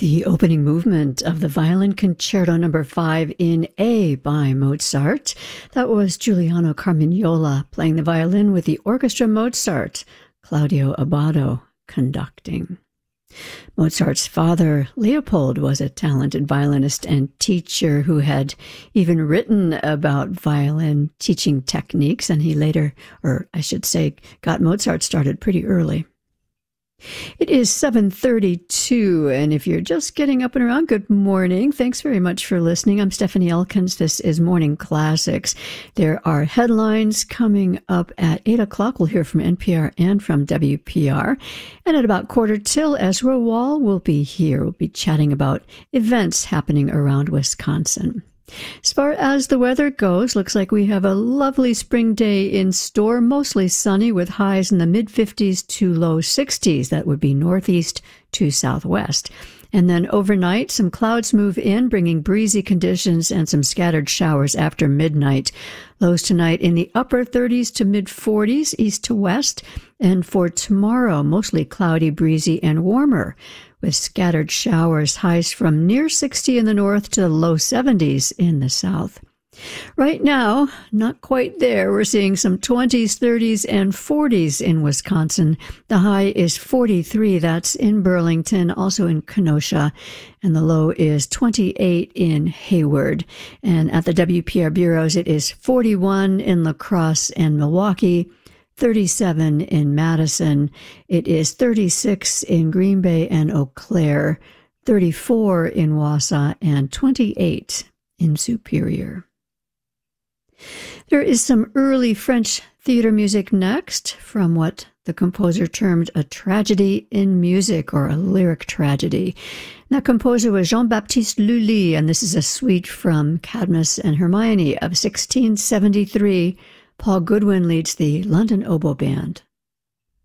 The opening movement of the Violin Concerto No. 5 in A by Mozart. That was Giuliano Carmignola playing the violin with the Orchestra Mozart, Claudio Abbado conducting. Mozart's father, Leopold, was a talented violinist and teacher who had even written about violin teaching techniques, and he later, or I should say, got Mozart started pretty early. It is 7:32, and if you're just getting up and around, good morning. Thanks very much for listening. I'm Stephanie Elkins. This is Morning Classics. There are headlines coming up at 8 o'clock. We'll hear from NPR and from WPR. And at about 1:15, Ezra Wall will be here. We'll be chatting about events happening around Wisconsin. As far as the weather goes, looks like we have a lovely spring day in store, mostly sunny with highs in the mid-50s to low 60s. That would be northeast to southwest. And then overnight, some clouds move in, bringing breezy conditions and some scattered showers after midnight. Lows tonight in the upper 30s to mid-40s, east to west. And for tomorrow, mostly cloudy, breezy, and warmer, with scattered showers, highs from near 60 in the north to the low 70s in the south. Right now, not quite there. We're seeing some 20s, 30s, and 40s in Wisconsin. The high is 43. That's in Burlington, also in Kenosha, and the low is 28 in Hayward. And at the WPR bureaus, it is 41 in La Crosse and Milwaukee, 37 in Madison. It is 36 in Green Bay and Eau Claire, 34 in Wausau, and 28 in Superior. There is some early French theater music next, from what the composer termed a tragedy in music, or a lyric tragedy. That composer was Jean-Baptiste Lully, and this is a suite from Cadmus and Hermione of 1673. Paul Goodwin leads the London Oboe Band.